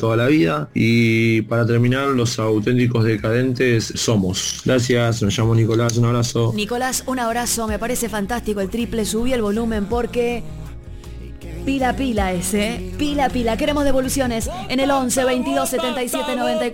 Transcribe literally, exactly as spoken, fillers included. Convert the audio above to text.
toda la vida. Y para terminar, los auténticos decadentes somos. Gracias, me llamo Nicolás, un abrazo. Nicolás, un abrazo, me parece fantástico el triple, subí el volumen porque... Pila, pila ese, ¿eh? Pila, pila, queremos devoluciones en el once, veintidós, setenta y siete, noventa y cuatro.